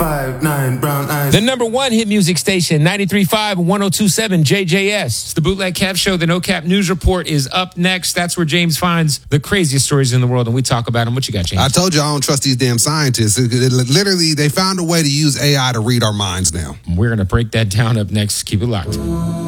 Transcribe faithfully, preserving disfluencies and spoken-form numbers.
five nine, brown eyes. The number one hit music station, ninety-three point five and one oh two point seven J J S. It's the Bootleg Cap Show. The No Cap News Report is up next. That's where James finds the craziest stories in the world, and we talk about them. What you got, James? I told you I don't trust these damn scientists. It, it, literally, they found a way to use A I to read our minds now. We're going to break that down up next. Keep it locked.